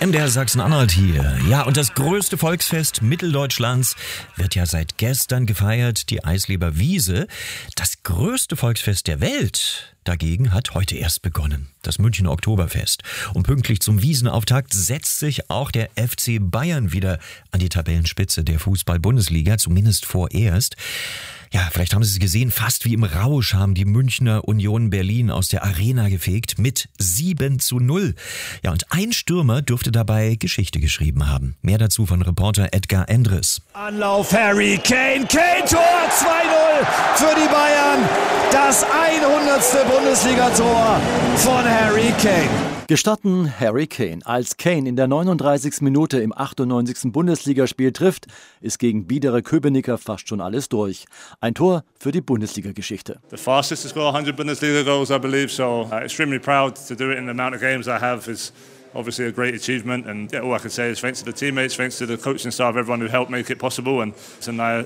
MDR Sachsen-Anhalt hier. Ja, und das größte Volksfest Mitteldeutschlands wird ja seit gestern gefeiert, die Eisleber Wiese. Das größte Volksfest der Welt dagegen hat heute erst begonnen, das Münchner Oktoberfest. Und pünktlich zum Wiesenauftakt setzt sich auch der FC Bayern wieder an die Tabellenspitze der Fußball-Bundesliga, zumindest vorerst. Ja, vielleicht haben Sie es gesehen, fast wie im Rausch haben die Münchner Union Berlin aus der Arena gefegt mit 7:0. Ja, und ein Stürmer dürfte dabei Geschichte geschrieben haben. Mehr dazu von Reporter Edgar Endres. Anlauf Harry Kane, Tor 2:0 für die Bayern. Das 100. Bundesliga-Tor von Harry Kane. Gestatten Harry Kane. Als Kane in der 39. Minute im 98. Bundesligaspiel trifft, ist gegen biedere Köpenicker fast schon alles durch. Ein Tor für die Bundesliga-Geschichte. The fastest to score 100 Bundesliga goals, I believe, so extremely proud to do it in the amount of games I have is obviously a great achievement, and all I can say is thanks to the teammates, thanks to the coaching staff, everyone who helped make it possible, and